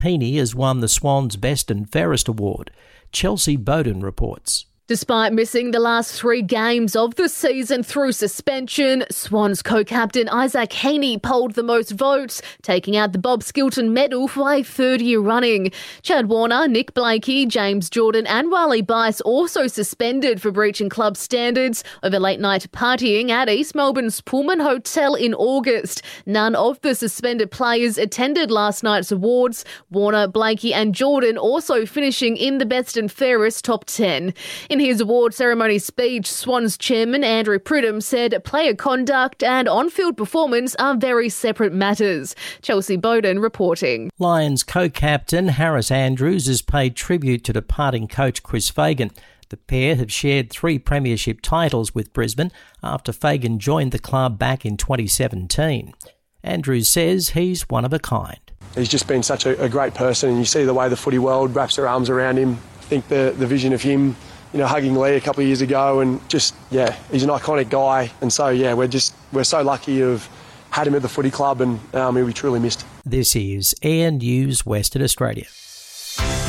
Heaney has won the Swans Best and Fairest Award. Chelsea Bowden reports. Despite missing the last 3 games of the season through suspension, Swans co-captain Isaac Heaney polled the most votes, taking out the Bob Skilton medal for a 3rd year running. Chad Warner, Nick Blakey, James Jordan and Riley Bice also suspended for breaching club standards over late-night partying at East Melbourne's Pullman Hotel in August. None of the suspended players attended last night's awards. Warner, Blakey and Jordan also finishing in the best and fairest top 10. In his award ceremony speech, Swans chairman Andrew Pridham said player conduct and on-field performance are very separate matters. Chelsea Bowden reporting. Lions co-captain Harris Andrews has paid tribute to departing coach Chris Fagan. The pair have shared 3 premiership titles with Brisbane after Fagan joined the club back in 2017. Andrews says he's one of a kind. He's just been such a great person, and you see the way the footy world wraps their arms around him. I think the vision of him, hugging Lee a couple of years ago, and just, he's an iconic guy. And so, we're so lucky to have had him at the footy club, and he'll be truly missed. This is Air News Western Australia.